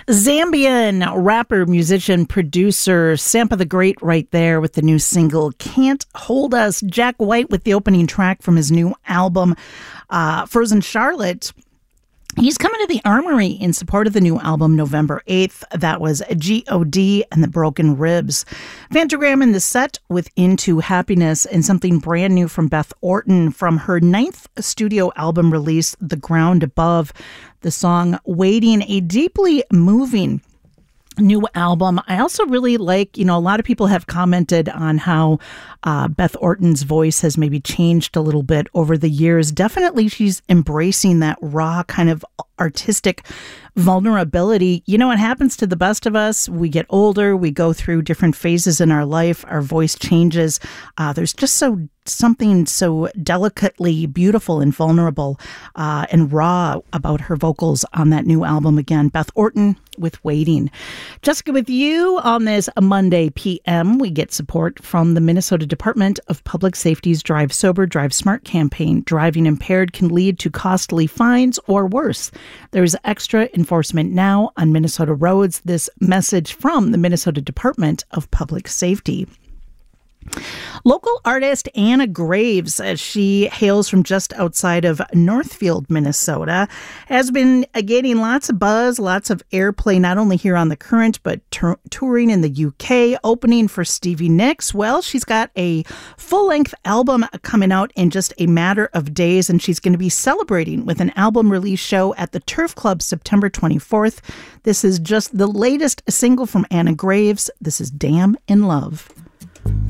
Zambian rapper, musician, producer, Sampa the Great right there with the new single, Can't Hold Us. Jack White with the opening track from his new album, Frozen Charlotte. He's coming to the Armory in support of the new album November 8th. That was G.O.D. and the Broken Ribs. Phantogram in the set with Into Happiness, and something brand new from Beth Orton from her 9th studio album release, The Ground Above. The song Waiting, a deeply moving new album. I also really like, a lot of people have commented on how Beth Orton's voice has maybe changed a little bit over the years. Definitely she's embracing that raw kind of artistic vulnerability. It happens to the best of us. We get older, we go through different phases in our life, our voice changes. There's just something so delicately beautiful and vulnerable and raw about her vocals on that new album. Again, Beth Orton with Waiting. Jessica with you on this Monday PM. We get support from the Minnesota Department of Public Safety's Drive Sober, Drive Smart campaign. Driving impaired can lead to costly fines or worse. There's extra enforcement now on Minnesota roads. This message from the Minnesota Department of Public Safety. Local artist Anna Graves, as she hails from just outside of Northfield, Minnesota, has been gaining lots of buzz, lots of airplay, not only here on The Current, but touring in the UK, opening for Stevie Nicks. Well, she's got a full-length album coming out in just a matter of days, and she's going to be celebrating with an album release show at the Turf Club September 24th. This is just the latest single from Anna Graves. This is Damn in Love.